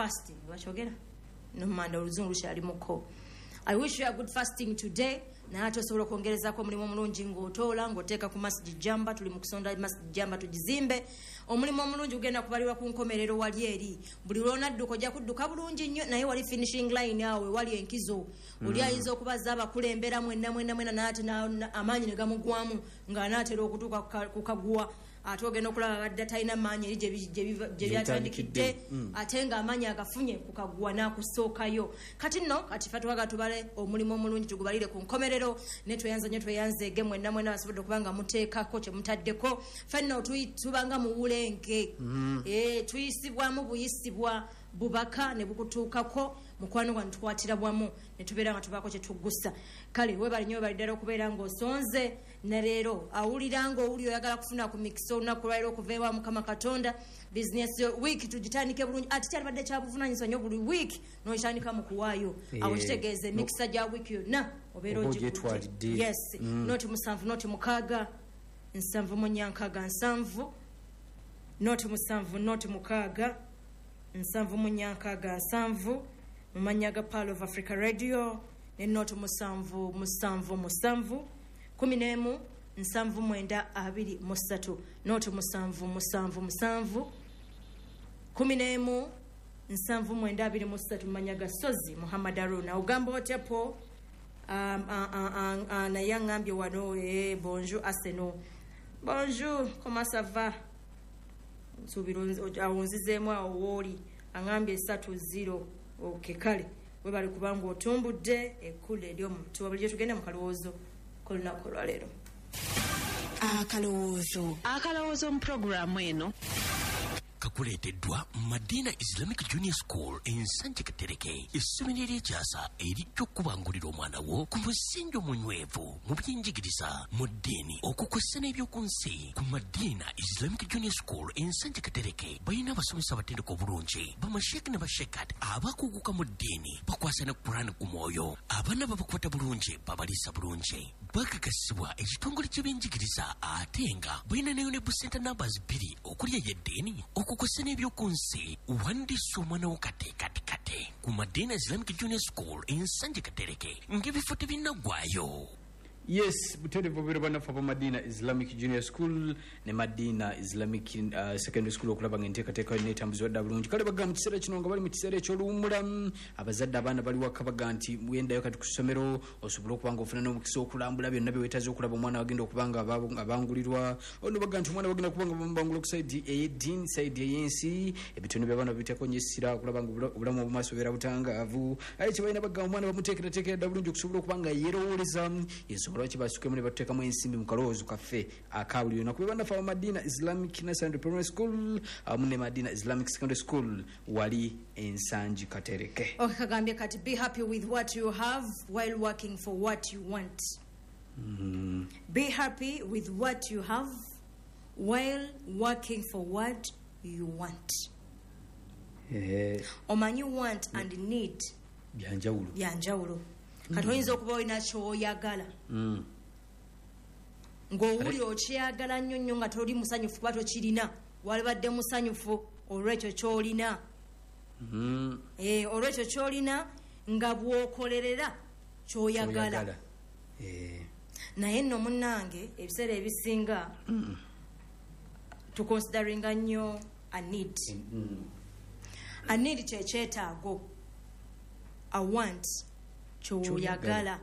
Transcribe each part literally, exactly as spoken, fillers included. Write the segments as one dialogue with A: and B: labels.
A: fasting bachogera no manda oluzungu lukyali muko. I wish you a good fasting today. Na hata osobola kwongerezako omulimu omulungi ng'otoola ng'oteeka ku masjid jamba. Tuli mu kusonda masjid jamba tugizimbe. Omulimu omulungi ugenda kubalirwa ku nkomerero wali eri. Buli lw'onadduka ojja kudduka bulungi nnyo naye wali finishing line awe wali enkizo. Oli ayinza okubaza abakulembera mwenna mwenna mwenna n'ate amaanyi ne gamugwamu ng'anaatera okutuuka ku kaguwa. Ate ogenda okulaba badde talina amaanyi eri gye byatandikidde ate ng'amaanyi agafunye ku kaguwa n'akusookayo. Kati nno kati fe twaga tubale omulimu omulungi tugubalire ku nkomerero ne tweyanza nnyo tweyanzeege mwenna mwenna basobodde okuba nga muteekako kye mutaddeko. Fenno tubanga mu bulenge tuyisibwamu buyisibwa bubaka ne bukutuukako mukwano gwa ntukwatira bwamu ne tubeera nga tubaako kye tuggusa. Kale webali nnyo webali ddala okubeera ng'osonze ne leero awulira ng'owuli oyagala kufuna ku mikisa olunaku lwaliro okuva ewa Mukama Katonda. Business week tugitandike bulungi ate kyalibadde kya buvunaanyizibwa nnyo buli week n'okitandika mu kuwaayo awo kitegeeza emikisa gya week yonna obeera ogitwalidde. Yes noti musanvu noti mukaaga nsanvu mu nyankaaga nsanvu noti musanvu noti mukaaga nsanvu mu nyankaaga nsanvu mu mannya ga Pearl of Africa Radio ne noti musanvu musanvu musanvu kumi n'emu nsanvu mwenda abiri mu ssatu noti musanvu musanvu musanvu kumi n'emu nsanvu mwenda abiri mu ssatu mu mannya ga Sozi Muhammad Aruna. Ugamba otya po naye aŋŋambye wano bonjour Aseno bonjour comment ça va nsubira awunzizeemu awo wooli aŋŋambye esatu zero okay kale we bali kubanga otumbudde ekkulu ery'omuntu bulijjo tugende mu kalowoozo k'olunaku olwaleero.
B: Akalowoozo akalowoozo mu puroguramu eno
C: kakuleeteddwa Madina Islamic Junior School ensanje Katereke. Essomero ery'ekyasa erijja okubangulira omwana wo ku musingi omunywevu mu by'enjigiriza mu ddiini okukwessa n'ebyoku nsi. Ku Madina Islamic Junior School ensanje Katereke balina abasomesa abatendeka obulungi bamasheeki ne bashekat abakuguka mu ddiini bakwasa ne Qur'an ku mwoyo. Abaana babakwata bulungi babaliisa bulungi bakakasibwa ekitongole ky'ebyenjigiriza ate nga balina ne Unable Center numbers bbiri okuli ey'eddiini okukwasa n'ebyoku nsi. Wandiisa omwana wo kate kate kate ku Madina Islamic Junior School ensanje Katereke ng'ebifo tebinnaggwaayo.
D: Yes, buterevu biro bana fa Madina Islamic Junior School ne Madina Islamic uh, Secondary School okulaba nga enteekateeka n'etambuzibwa dda bulungi. Kale baga mu kiseera kino nga bali mu kiseera eky'oluwummula abazadde abaana bali waka baga nti muyendayo kati ku ssomero osobole okuba nga ofuna n'omukisa okulambula byonna bye weetaaze okulaba omwana wagenda okuba nga abangulirwa. Ono baga nti omwana wagenda okuba nga bamubangula ku sayidi ey'eddiini sayidi ey'ensi ebitono by'abaana babiteeko nnyo essira okulaba nga obulamu obumaaso beera butangaavu. Aye kye balina baga omwana bamuteekerateekera dda bulungi okusobola okuba nga yeerowooleza lwaki basukemu ne bateekamu ensimbi mu kalowoozo kaffe akawuliro nakube banafa Madina Islamic Nursery Primary School awamu ne Madina Islamic Secondary School wali ensanji Katereke.
A: Okagambye kati be happy with what you have while working for what you want.
D: Mm-hmm.
A: Be happy with what you have while working for what you want.
D: Yeah.
A: Omanyi want and need
D: byanjawulo
A: byanjawulo. Kati oyinza okuba olina ky'oyagala ng'owuli okyagala nnyo nnyo nga toli musanyufu kuba tokirina walibadde musanyufu olw'ekyo ky'olina. Olw'ekyo ky'olina nga bw'okolerera ky'oyagala. Naye nno munnange ebiseera ebisinga tukonsideringa nnyo a need. A need kye kyetaago. A want kyoyagala.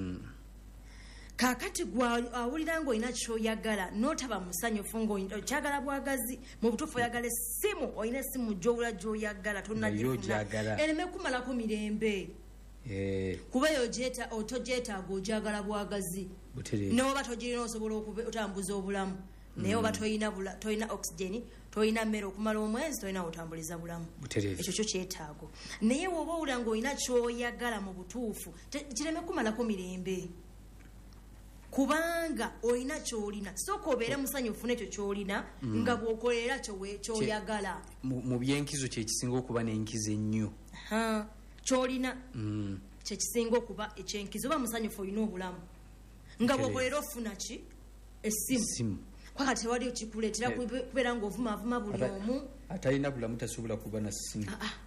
A: Kakati gwa awulira ngo ina kyoyagala notaba musanyufu ngo kyagala bwagazi mu butufu oyagala simu oyina simu jowula joyagala tonagifuna eleme kumala ku mirembe.
D: Eh
A: kuba yo jeta otojeta go jagala bwagazi no bato jirino osobola okutambuza obulamu naye oba toyina bula toyina oxygen toyina mmere okumala omwezi toyina otambuliza bulamu ekyo kyo kyetaago. Naye woba owulira ngo oyina kyoyagala mu butuufu kireme kumala ku mirembe kubanga oyina kyolina soko obeere musanyufu n'ekyo kyolina nga bw'okolera kyoyagala.
D: Mu byenkizo kye kisinga okuba n'enkizo ennyo
A: kyolina kye kisinga okuba ekyenkizo oba musanyufu olina obulamu nga bw'okolera ofuna ki essimu kwakati tewali okikuleetera kubeera ng'ovuma avuma buli omu
D: atalina bulamu tasobola kuba na ssimu.